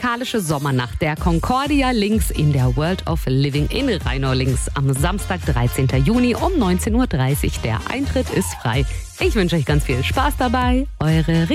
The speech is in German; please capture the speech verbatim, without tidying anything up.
musikalische Sommernacht der Concordia links in der World of Living in Rheinau links am Samstag, dreizehnten Juni um neunzehn Uhr dreißig. Der Eintritt ist frei. Ich wünsche euch ganz viel Spaß dabei. Eure